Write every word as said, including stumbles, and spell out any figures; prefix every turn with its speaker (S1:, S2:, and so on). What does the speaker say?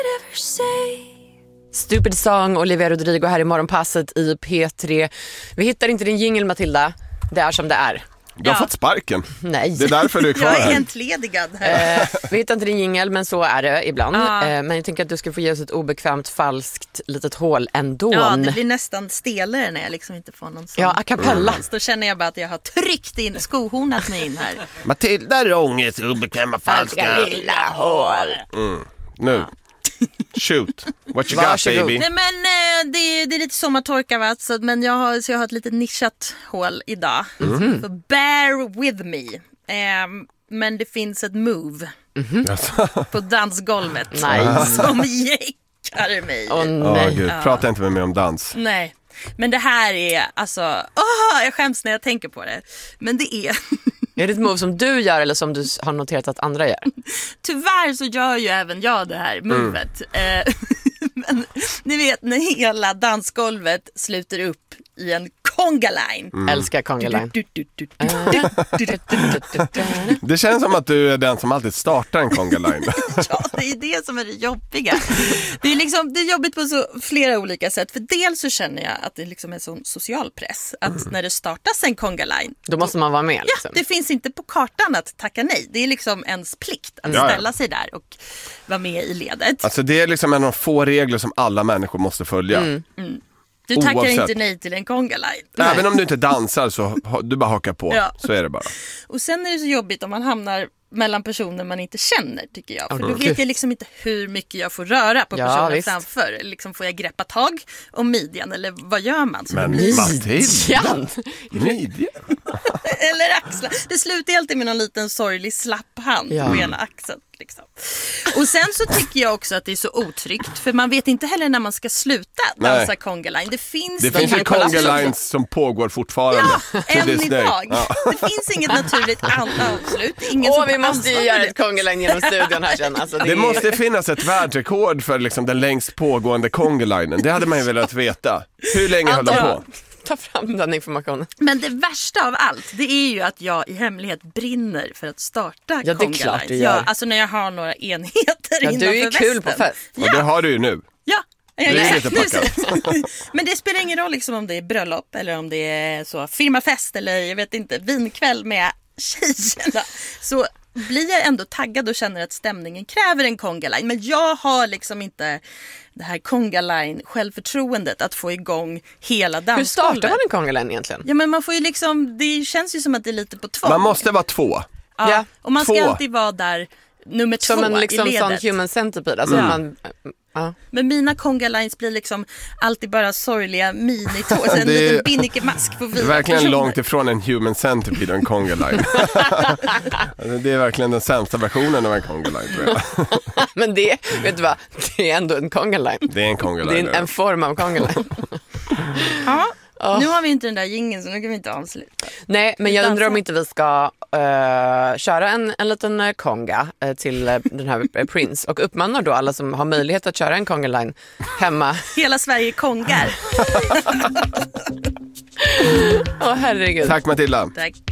S1: Stupid Song, Olivia Rodrigo här i Morgonpasset i P tre. Vi hittar inte din jingle, Matilda. Det är som det är.
S2: Du har
S3: Ja.
S2: fått sparken.
S1: Nej.
S2: Det är därför du är kvar
S3: Jag är
S2: här.
S3: entledigad här.
S1: Eh, vi hittar inte din jingle, men så är det ibland.
S3: Ja.
S1: Eh, men jag tänker att du ska få ge oss ett obekvämt, falskt litet hål ändå.
S3: Ja, det blir nästan stelare när jag liksom inte får någon sån.
S1: Ja, a cappella.
S3: Då känner jag bara att jag har tryckt in, skohornat mig in här.
S2: Matilda Rånges obekväma falska.
S1: lilla hål.
S2: Nu. Shoot. What you got,
S1: Varsågod.
S2: baby?
S3: Nej, men eh, det, det är lite sommartorka, va? Så, men jag har, så jag har ett litet nischat hål idag.
S2: Mm.
S3: Så bear with me. Eh, men det finns ett move på dansgolvet
S1: Nice.
S3: som jäckar mig.
S1: Åh
S2: Åh
S1: nej.
S2: gud, prata inte med mig om dans.
S3: Nej, men det här är alltså, åh, jag skäms när jag tänker på det. Men det är,
S1: Är det ett move som du gör eller som du har noterat att andra gör?
S3: tyvärr så gör ju även jag det här movet. Eh, men ni vet när hela dansgolvet sluter upp i en conga line.
S1: Älskar conga line.
S2: Det känns som att du är den som alltid startar en conga line.
S3: Ja, det är det som är det jobbiga. Det är, liksom, det är jobbigt på så flera olika sätt. För dels så känner jag att det liksom är sån social press. Att när det startas en conga line,
S1: Då måste man vara med
S3: ja,
S1: liksom.
S3: det finns inte på kartan att tacka nej. Det är liksom ens plikt att
S2: Ja, ja.
S3: ställa sig där och vara med i ledet.
S2: Alltså det är liksom en av de få regler som alla människor måste följa.
S3: Du tackar
S2: oavsett.
S3: inte nej till en conga line.
S2: Även om du inte dansar så ha- du bara hakar på.
S3: Ja.
S2: Så är det bara.
S3: Och sen är det så jobbigt om man hamnar mellan personer man inte känner, tycker jag. För då
S1: Mm.
S3: vet jag liksom inte hur mycket jag får röra på
S1: Ja,
S3: personen
S1: visst.
S3: framför. Liksom får jag greppa tag om midjan eller vad gör man? Så
S2: Men
S3: det blir-
S2: Matilda,
S1: Ja.
S2: midja.
S3: eller axlar. Det slutar alltid med någon liten sorglig slapp hand
S1: Ja.
S3: på ena axeln. Liksom. Och sen så tycker jag också att det är så otryggt. För man vet inte heller när man ska sluta dansa
S2: Nej.
S3: conga line. Det finns,
S2: Det finns ju
S1: kan kollapsa.
S2: conga lines som pågår fortfarande.
S3: ja,
S2: till
S3: än
S2: this day.
S3: idag.
S2: Ja.
S3: Det finns inget naturligt an- avslut. Ingen
S1: Åh,
S3: som
S1: vi
S3: tar
S1: måste ju
S3: ansvar
S1: göra
S3: för
S1: ett conga line genom studion här sen. Alltså, det
S2: Det
S1: är-
S2: måste finnas ett världsrekord för liksom den längst pågående conga linen. Det hade man ju velat veta. Hur länge höll de
S1: Anton,
S2: på?
S1: ta fram den informationen.
S3: Men det värsta av allt, det är ju att jag i hemlighet brinner för att starta
S1: Ja, det är
S3: conga
S1: klart
S3: lines.
S1: du gör.
S3: Ja, alltså när jag har några enheter
S1: Ja,
S3: innanför
S1: du är ju kul
S3: västen.
S1: på fest.
S2: Och det har du ju nu.
S3: Ja,
S2: Det är
S3: nej,
S2: lite
S3: nu ser- men det spelar ingen roll liksom om det är bröllop eller om det är så firmafest eller jag vet inte, vinkväll med tjejerna. Så blir jag ändå taggad och känner att stämningen kräver en conga line. Men jag har liksom inte det här conga line självförtroendet att få igång hela
S1: Hur
S3: dansgolvet.
S1: startar man en conga line egentligen?
S3: Ja, men man får ju liksom, det känns ju som att det är lite på tvång.
S2: Man måste vara två.
S3: Ja,
S1: Ja,
S3: och man ska
S2: två.
S3: alltid vara där nummer två
S1: Som en
S3: i
S1: liksom
S3: ledet.
S1: sån human centipede. Alltså
S3: Ja.
S1: man, ja.
S3: Men mina conga lines blir liksom alltid bara sorgliga minitår. Så en
S2: Det är-
S3: liten binnikemask på
S2: Det
S3: fyra
S2: är verkligen
S3: personer.
S2: långt ifrån en human centipede och en conga line. Alltså, det är verkligen den sämsta versionen av en conga line, tror jag.
S1: Men det, vet du vad, det är ändå en conga line.
S2: Det är en conga
S1: Det är
S2: line.
S1: en, en form av conga line.
S3: Ja, nu har vi inte den där jingeln så nu kan vi inte avsluta.
S1: Nej, men jag
S3: Dansa.
S1: undrar om inte vi ska uh, köra en, en liten uh, conga uh, till uh, den här uh, Prince och uppmanar då alla som har möjlighet att köra en conga line hemma.
S3: Hela Sverige kongar.
S1: Åh, herregud.
S2: Tack Matilda.
S3: Tack.